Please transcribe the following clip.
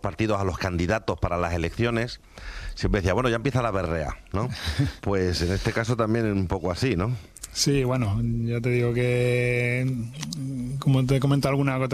partidos a los candidatos para las elecciones, siempre decía, bueno, ya empieza la berrea, ¿no? Pues en este caso también es un poco así, ¿no? Sí, bueno, ya te digo que, como te he comentado alguna